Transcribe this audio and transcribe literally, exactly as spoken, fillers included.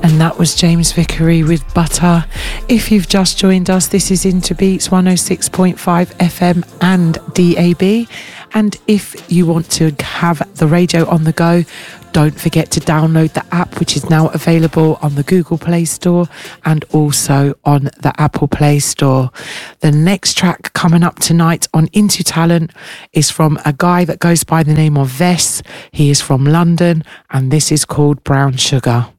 And that was James Vickery with Butter. If you've just joined us, this is Interbeats one oh six point five F M and D A B. And if you want to have the radio on the go, don't forget to download the app, which is now available on the Google Play Store and also on the Apple Play Store. The next track coming up tonight on Into Talent is from a guy that goes by the name of Vess. He is from London, and this is called Brown Sugar.